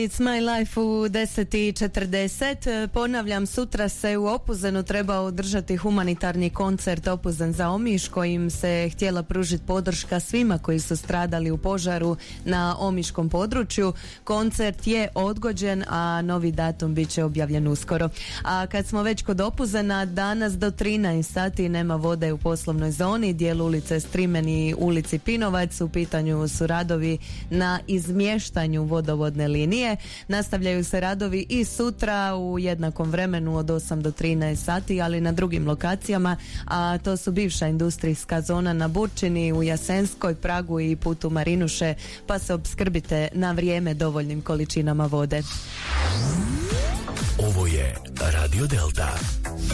It's my life u 10:40. Ponavljam, sutra se u Opuzenu treba održati humanitarni koncert Opuzen za Omiš, kojim se htjela pružiti podrška svima koji su stradali u požaru na omiškom području. Koncert je odgođen, a novi datum bit će objavljen uskoro. A kad smo već kod Opuzena, danas do 13 sati nema vode u poslovnoj zoni, dijelu ulice Strimen i ulici Pinovac. U pitanju su radovi na izmještanju vodovodne linije. Nastavljaju se radovi i sutra u jednakom vremenu od 8 do 13 sati, ali na drugim lokacijama, a to su bivša industrijska zona na Burčini, u Jasenskoj, Pragu i putu Marinuše, pa se opskrbite na vrijeme dovoljnim količinama vode. Ovo je Radio Delta.